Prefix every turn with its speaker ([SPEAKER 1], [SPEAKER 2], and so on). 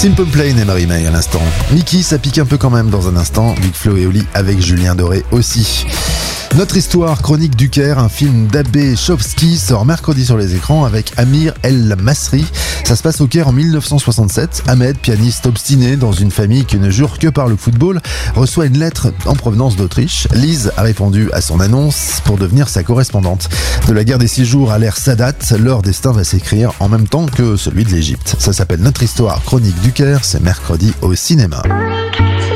[SPEAKER 1] Simple Plan et Marie May à l'instant. Mickey, ça pique un peu quand même dans un instant. Big Flo et Oli avec Julien Doré aussi. Notre histoire, Chronique du Caire, un film d'Abbé Chomsky, sort mercredi sur les écrans avec Amir El Masri. Ça se passe au Caire en 1967. Ahmed, pianiste obstiné dans une famille qui ne jure que par le football, reçoit une lettre en provenance d'Autriche. Lise a répondu à son annonce pour devenir sa correspondante. De la guerre des 6 jours à l'ère Sadat, leur destin va s'écrire en même temps que celui de l'Égypte. Ça s'appelle Notre histoire, Chronique du Caire, c'est mercredi au cinéma.